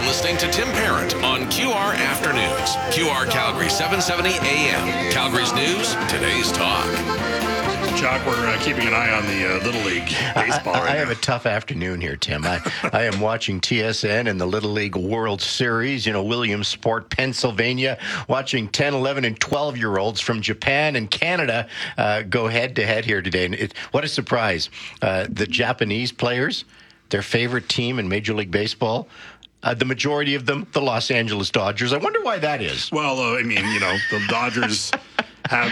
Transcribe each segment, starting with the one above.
listening to Tim Parent on QR Afternoons. QR Calgary 770 AM. Calgary's news, today's talk. Jock, we're keeping an eye on the Little League baseball right now. I have a tough afternoon here, Tim. I am watching TSN and the Little League World Series, Williamsport, Pennsylvania, watching 10, 11, and 12-year-olds from Japan and Canada go head-to-head here today. And what a surprise. The Japanese players, their favorite team in Major League Baseball, the majority of them, the Los Angeles Dodgers. I wonder why that is. Well, the Dodgers have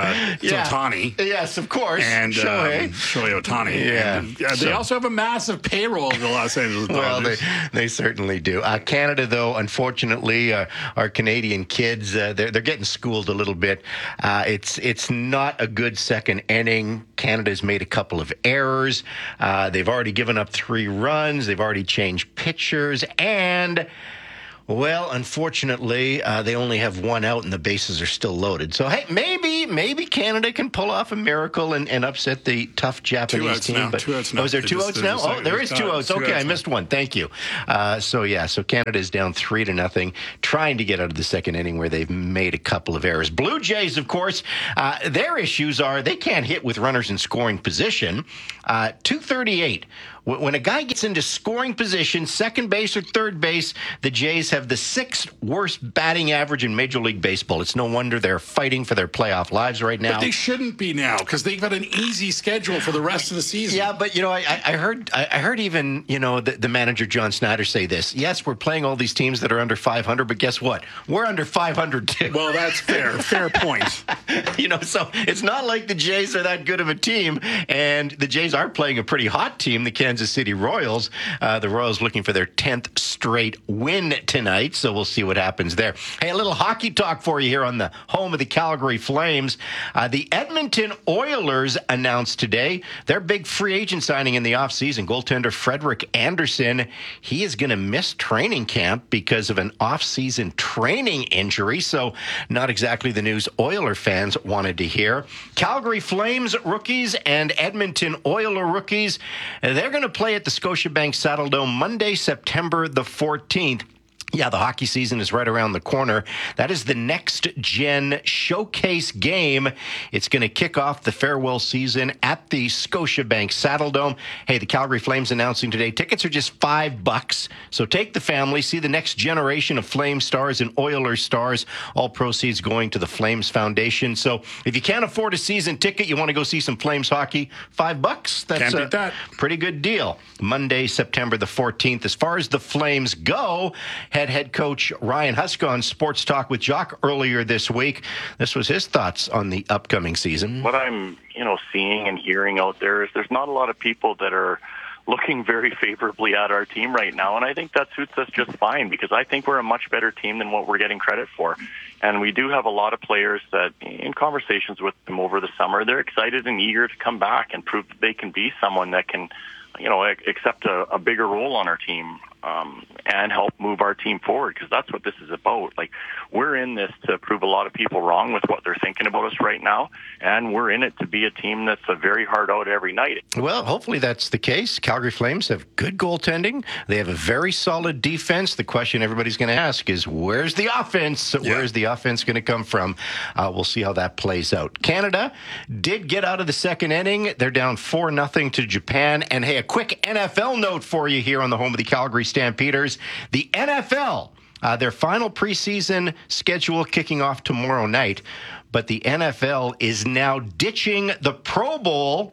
Ohtani. Yes, of course. And Shohei Ohtani. Yeah. And, they also have a massive payroll of the Los Angeles Dodgers. Well, they certainly do. Canada, though, unfortunately, our Canadian kids, they're getting schooled a little bit. It's not a good second inning. Canada's made a couple of errors. They've already given up 3 runs. They've already changed pitchers. And... well, unfortunately, they only have 1 out and the bases are still loaded. So, hey, maybe Canada can pull off a miracle and upset the tough Japanese team. Now. But, 2 outs now. Is there 2 outs now? Oh, there is 2 outs. Okay, I missed one. Thank you. So Canada is down 3-0, trying to get out of the second inning where they've made a couple of errors. Blue Jays, of course, their issues are they can't hit with runners in scoring position. 238. When a guy gets into scoring position, second base or third base, the Jays have the 6th worst batting average in Major League Baseball. It's no wonder they're fighting for their playoff lives right now. But they shouldn't be now because they've got an easy schedule for the rest of the season. Yeah, but I heard even the manager John Snyder say this. Yes, we're playing all these teams that are under 500, but guess what? We're under 500 too. Well, that's fair. Fair point. So it's not like the Jays are that good of a team, and the Jays are playing a pretty hot team, the Kansas City Royals. The Royals looking for their 10th straight win tonight, so we'll see what happens there. Hey, a little hockey talk for you here on the home of the Calgary Flames. The Edmonton Oilers announced today their big free agent signing in the offseason. Goaltender Frederik Andersen, he is going to miss training camp because of an offseason training injury, so not exactly the news Oiler fans wanted to hear. Calgary Flames rookies and Edmonton Oiler rookies, they're going to play at the Scotiabank Saddledome Monday, September the 14th. Yeah, the hockey season is right around the corner. That is the next-gen showcase game. It's going to kick off the farewell season at the Scotiabank Saddledome. Hey, the Calgary Flames announcing today, tickets are just $5. So take the family, see the next generation of Flame stars and Oilers stars. All proceeds going to the Flames Foundation. So if you can't afford a season ticket, you want to go see some Flames hockey, $5. That's a pretty good deal. Monday, September the 14th. As far as the Flames go, head coach Ryan Huska on Sports Talk with Jock earlier this week. This was his thoughts on the upcoming season. What I'm, seeing and hearing out there is there's not a lot of people that are looking very favorably at our team right now, and I think that suits us just fine because I think we're a much better team than what we're getting credit for. And we do have a lot of players that, in conversations with them over the summer, they're excited and eager to come back and prove that they can be someone that can, accept a bigger role on our team and help move our team forward, because that's what this is about. Like, we're in this to prove a lot of people wrong with what they're thinking about us right now, and we're in it to be a team that's a very hard out every night. Well, hopefully that's the case. Calgary Flames have good goaltending. They have a very solid defense. The question everybody's going to ask is, where's the offense? Yeah. Where's the offense going to come from? We'll see how that plays out. Canada did get out of the second inning. They're down 4-0 to Japan. And hey, a quick NFL note for you here on the home of the Calgary Stampeders. The NFL, their final preseason schedule kicking off tomorrow night, but the NFL is now ditching the Pro Bowl.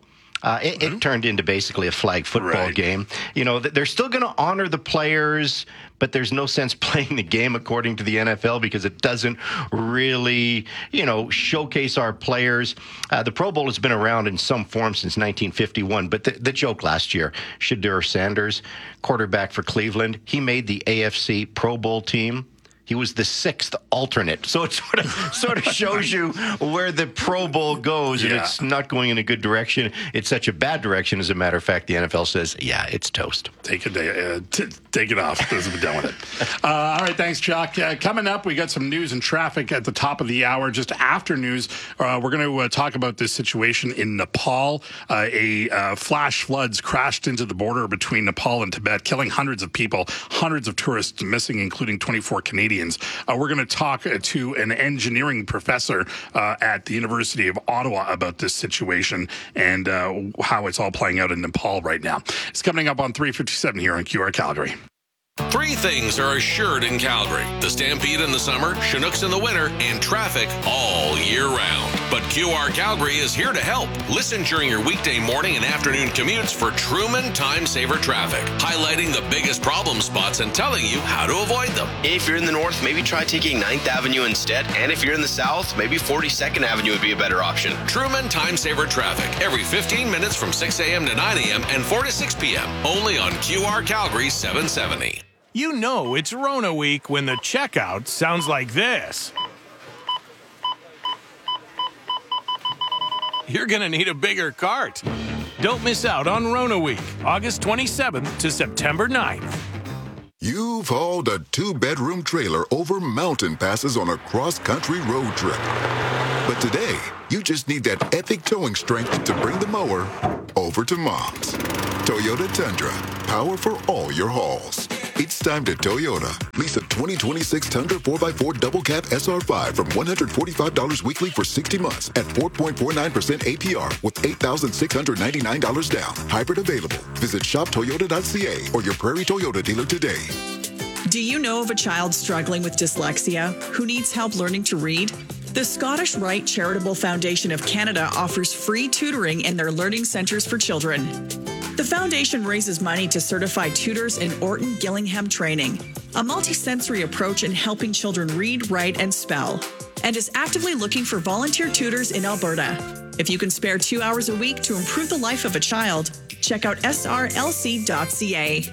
It turned into basically a flag football game. They're still going to honor the players, but there's no sense playing the game according to the NFL because it doesn't really, showcase our players. The Pro Bowl has been around in some form since 1951, but the joke last year, Shedeur Sanders, quarterback for Cleveland, he made the AFC Pro Bowl team. He was the 6th alternate. So it sort of shows you where the Pro Bowl goes, and it's not going in a good direction. It's such a bad direction. As a matter of fact, the NFL says, yeah, it's toast. Take it off. We're done with it. All right, thanks, Chuck. Coming up, we got some news and traffic at the top of the hour. Just after news, we're going to talk about this situation in Nepal. Flash floods crashed into the border between Nepal and Tibet, killing hundreds of people, hundreds of tourists missing, including 24 Canadians. We're going to talk to an engineering professor at the University of Ottawa about this situation and how it's all playing out in Nepal right now. It's coming up on 3:57 here on QR Calgary. 3 things are assured in Calgary: the Stampede in the summer, Chinooks in the winter, and traffic all year round. But QR Calgary is here to help. Listen during your weekday morning and afternoon commutes for Truman Time Saver Traffic, highlighting the biggest problem spots and telling you how to avoid them. If you're in the north, maybe try taking 9th Avenue instead. And if you're in the south, maybe 42nd Avenue would be a better option. Truman Time Saver Traffic, every 15 minutes from 6 a.m. to 9 a.m. and 4 to 6 p.m. Only on QR Calgary 770. You know it's Rona week when the checkout sounds like this. You're going to need a bigger cart. Don't miss out on Rona week, August 27th to September 9th. You've hauled a 2-bedroom trailer over mountain passes on a cross-country road trip. But today, you just need that epic towing strength to bring the mower over to Mom's. Toyota Tundra, power for all your hauls. It's time to Toyota. Lease a 2026 Tundra 4x4 double cab SR5 from $145 weekly for 60 months at 4.49% APR with $8,699 down. Hybrid available. Visit shoptoyota.ca or your Prairie Toyota dealer today. Do you know of a child struggling with dyslexia who needs help learning to read? The Scottish Rite Charitable Foundation of Canada offers free tutoring in their learning centres for children. The foundation raises money to certify tutors in Orton Gillingham training, a multisensory approach in helping children read, write, and spell, and is actively looking for volunteer tutors in Alberta. If you can spare 2 hours a week to improve the life of a child, check out srlc.ca.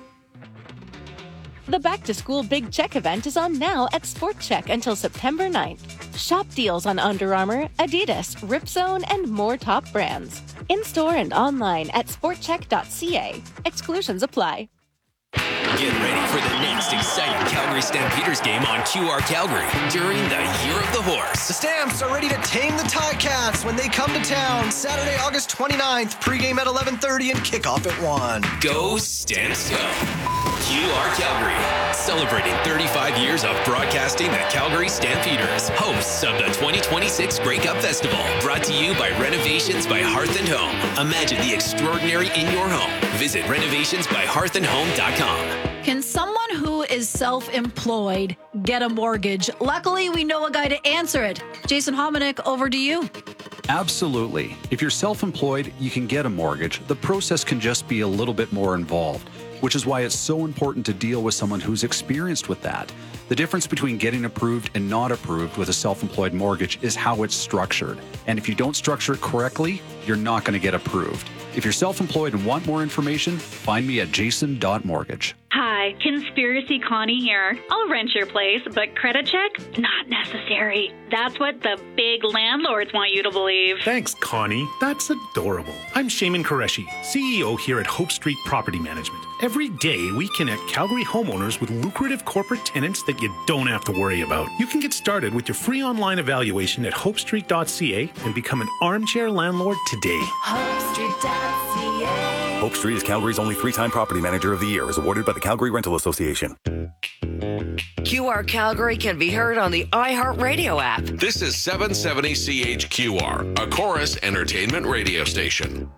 The Back to School Big Check event is on now at Sport Check until September 9th. Shop deals on Under Armour, Adidas, Ripzone, and more top brands. In-store and online at sportcheck.ca. Exclusions apply. Get ready for the next exciting Calgary Stampeders game on QR Calgary during the Year of the Horse. The Stamps are ready to tame the Ticats when they come to town Saturday, August 29th. Pregame at 11:30 and kickoff at 1. Go Stamps, go! QR Calgary, celebrating 35 years of broadcasting the Calgary Stampeders, hosts of the 2026 Grey Cup Festival, brought to you by Renovations by Hearth & Home. Imagine the extraordinary in your home. Visit renovationsbyhearthandhome.com. Can someone who is self-employed get a mortgage? Luckily, we know a guy to answer it. Jason Hominick, over to you. Absolutely. If you're self-employed, you can get a mortgage. The process can just be a little bit more involved, which is why it's so important to deal with someone who's experienced with that. The difference between getting approved and not approved with a self-employed mortgage is how it's structured. And if you don't structure it correctly, you're not going to get approved. If you're self-employed and want more information, find me at jason.mortgage. Hi, Conspiracy Connie here. I'll rent your place, but credit check? Not necessary. That's what the big landlords want you to believe. Thanks, Connie. That's adorable. I'm Shaman Qureshi, CEO here at Hope Street Property Management. Every day, we connect Calgary homeowners with lucrative corporate tenants that you don't have to worry about. You can get started with your free online evaluation at hopestreet.ca and become an armchair landlord today. HopeStreet.ca. Hope Street is Calgary's only 3-time Property Manager of the Year, as awarded by the Calgary Rental Association. QR Calgary can be heard on the iHeartRadio app. This is 770 CHQR, a Chorus Entertainment radio station.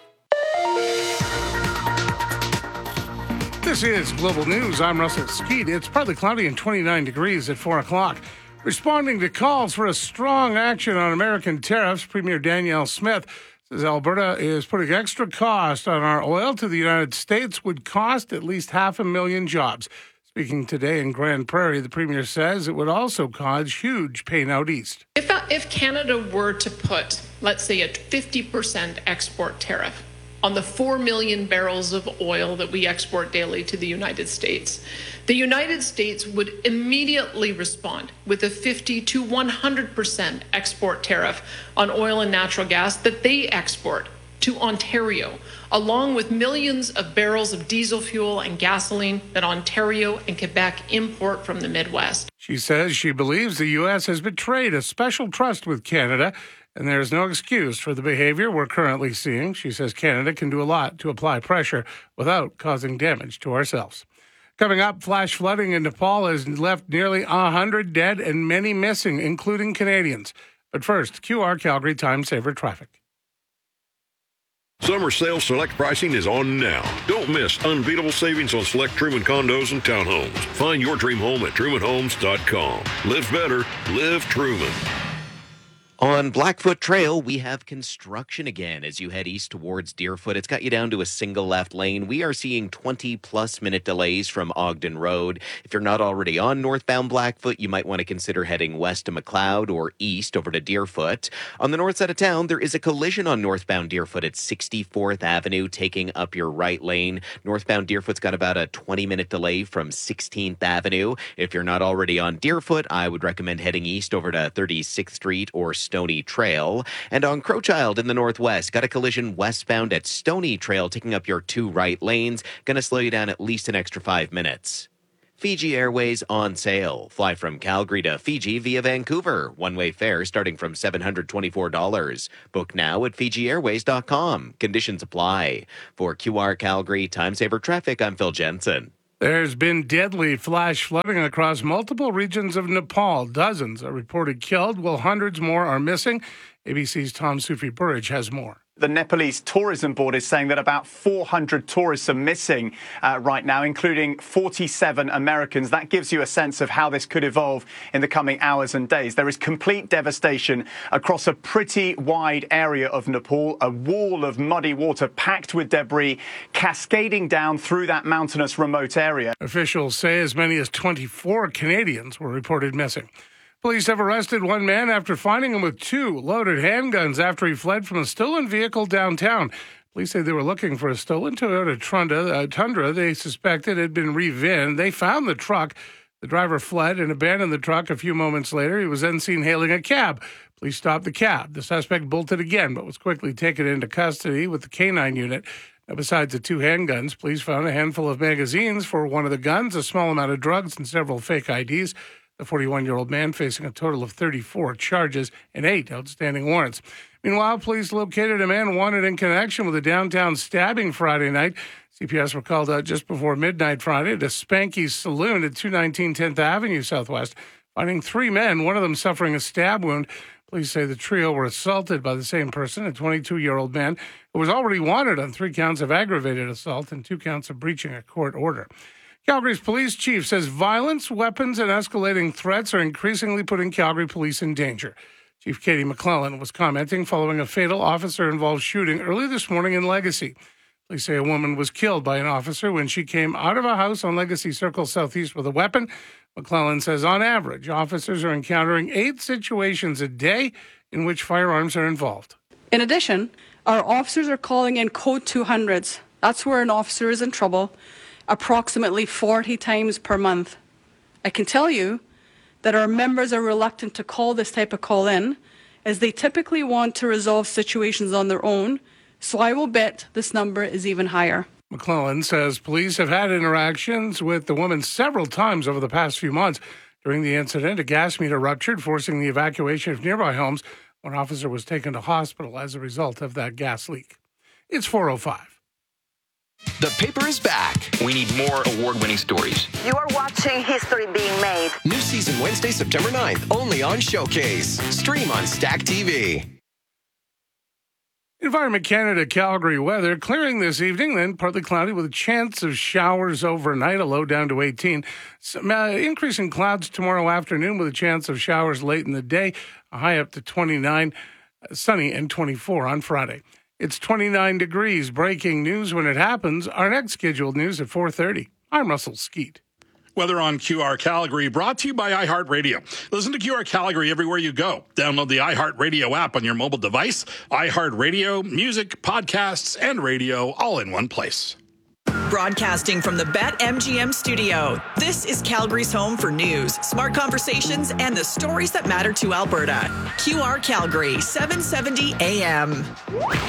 This is Global News. I'm Russell Skeet. It's partly cloudy and 29 degrees at 4 o'clock. Responding to calls for a strong action on American tariffs, Premier Danielle Smith says Alberta is putting extra cost on our oil to the United States, would cost at least 500,000 jobs. Speaking today in Grand Prairie, the Premier says it would also cause huge pain out east. If Canada were to put, let's say, a 50% export tariff on the 4 million barrels of oil that we export daily to the United States. The United States would immediately respond with a 50 to 100% export tariff on oil and natural gas that they export to Ontario, along with millions of barrels of diesel fuel and gasoline that Ontario and Quebec import from the Midwest. She says she believes the U.S. has betrayed a special trust with Canada, and there is no excuse for the behavior we're currently seeing. She says Canada can do a lot to apply pressure without causing damage to ourselves. Coming up, flash flooding in Nepal has left nearly 100 dead and many missing, including Canadians. But first, QR Calgary Time Saver Traffic. Summer sale select pricing is on now. Don't miss unbeatable savings on select Truman condos and townhomes. Find your dream home at trumanhomes.com. Live better, live Truman. On Blackfoot Trail, we have construction again as you head east towards Deerfoot. It's got you down to a single left lane. We are seeing 20-plus minute delays from Ogden Road. If you're not already on northbound Blackfoot, you might want to consider heading west to McLeod or east over to Deerfoot. On the north side of town, there is a collision on northbound Deerfoot at 64th Avenue, taking up your right lane. Northbound Deerfoot's got about a 20-minute delay from 16th Avenue. If you're not already on Deerfoot, I would recommend heading east over to 36th Street or Stony Trail. And on Crowchild in the northwest, got a collision westbound at Stony Trail, taking up your two right lanes. Going to slow you down at least an extra 5 minutes. Fiji Airways on sale. Fly from Calgary to Fiji via Vancouver. One-way fare starting from $724. Book now at FijiAirways.com. Conditions apply. For QR Calgary Time Saver Traffic, I'm Phil Jensen. There's been deadly flash flooding across multiple regions of Nepal. Dozens are reported killed, while hundreds more are missing. ABC's Tom Sufi-Burridge has more. The Nepalese Tourism Board is saying that about 400 tourists are missing right now, including 47 Americans. That gives you a sense of how this could evolve in the coming hours and days. There is complete devastation across a pretty wide area of Nepal, a wall of muddy water packed with debris cascading down through that mountainous remote area. Officials say as many as 24 Canadians were reported missing. Police have arrested one man after finding him with two loaded handguns after he fled from a stolen vehicle downtown. Police say they were looking for a stolen Toyota Tundra they suspected had been re-VINed. They found the truck. The driver fled and abandoned the truck a few moments later. He was then seen hailing a cab. Police stopped the cab. The suspect bolted again, but was quickly taken into custody with the K-9 unit. Now, besides the two handguns, police found a handful of magazines for one of the guns, a small amount of drugs, and several fake IDs. The 41-year-old man facing a total of 34 charges and 8 outstanding warrants. Meanwhile, police located a man wanted in connection with a downtown stabbing Friday night. CPS were called out just before midnight Friday at a Spanky's Saloon at 219 10th Avenue Southwest, finding 3 men, one of them suffering a stab wound. Police say the trio were assaulted by the same person, a 22-year-old man who was already wanted on 3 counts of aggravated assault and 2 counts of breaching a court order. Calgary's police chief says violence, weapons, and escalating threats are increasingly putting Calgary police in danger. Chief Katie McClellan was commenting following a fatal officer-involved shooting early this morning in Legacy. Police say a woman was killed by an officer when she came out of a house on Legacy Circle Southeast with a weapon. McClellan says on average, officers are encountering 8 situations a day in which firearms are involved. In addition, our officers are calling in code 200s. That's where an officer is in trouble, approximately 40 times per month. I can tell you that our members are reluctant to call this type of call in, as they typically want to resolve situations on their own, so I will bet this number is even higher. McClellan says police have had interactions with the woman several times over the past few months. During the incident, a gas meter ruptured, forcing the evacuation of nearby homes. One officer was taken to hospital as a result of that gas leak. It's 4:05. The paper is back. We need more award-winning stories. You are watching history being made. New season Wednesday, September 9th, only on Showcase. Stream on Stack TV. Environment Canada Calgary weather clearing this evening, then partly cloudy with a chance of showers overnight, a low down to 18. Some increasing clouds tomorrow afternoon with a chance of showers late in the day, a high up to 29, sunny and 24 on Friday. It's 29 degrees. Breaking news when it happens. Our next scheduled news at 4:30. I'm Russell Skeet. Weather on QR Calgary, brought to you by iHeartRadio. Listen to QR Calgary everywhere you go. Download the iHeartRadio app on your mobile device. iHeartRadio, music, podcasts, and radio all in one place. Broadcasting from the BetMGM studio, this is Calgary's home for news, smart conversations, and the stories that matter to Alberta. QR Calgary, 770 AM.